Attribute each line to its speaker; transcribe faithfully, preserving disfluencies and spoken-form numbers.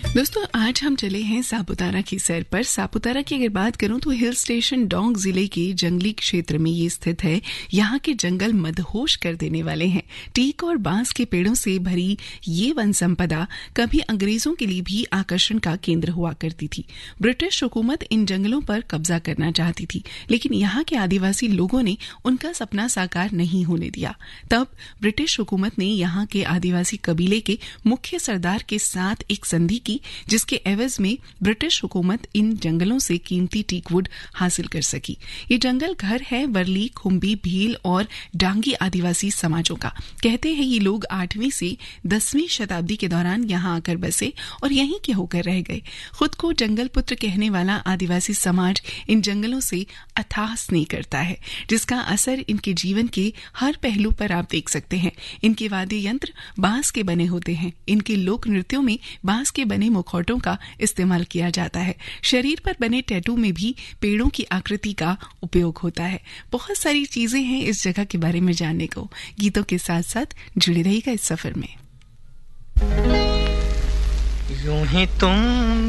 Speaker 1: दोस्तों आज हम चले हैं सापुतारा की सैर पर। सापुतारा की अगर बात करूं तो हिल स्टेशन डोंग जिले के जंगली क्षेत्र में ये स्थित है। यहाँ के जंगल मदहोश कर देने वाले हैं। टीक और बांस के पेड़ों से भरी ये वन संपदा कभी अंग्रेजों के लिए भी आकर्षण का केंद्र हुआ करती थी। ब्रिटिश हुकूमत इन जंगलों पर कब्जा करना चाहती थी, लेकिन यहाँ के आदिवासी लोगों ने उनका सपना साकार नहीं होने दिया। तब ब्रिटिश हुकूमत ने यहाँ के आदिवासी कबीले के मुख्य सरदार के साथ एक संधि की, जिसके एवज में ब्रिटिश हुकूमत इन जंगलों से कीमती टीकवुड हासिल कर सकी। ये जंगल घर है वर्ली, खुम्बी, भील और डांगी आदिवासी समाजों का। कहते हैं ये लोग आठवीं से दसवीं शताब्दी के दौरान यहाँ आकर बसे और यहीं के होकर रह गए। खुद को जंगल पुत्र कहने वाला आदिवासी समाज इन जंगलों से अथाह स्नेह करता है, जिसका असर इनके जीवन के हर पहलू पर आप देख सकते हैं। इनके वाद्य यंत्र बांस के बने होते हैं। इनके लोक नृत्यों में बांस के बने मुखौटों का इस्तेमाल किया जाता है। शरीर पर बने टैटू में भी पेड़ों की आकृति का उपयोग होता है। बहुत सारी चीजें हैं इस जगह के बारे में जानने को। गीतों के साथ साथ जुड़े रहिएगा इस सफर में।
Speaker 2: यूं ही तुम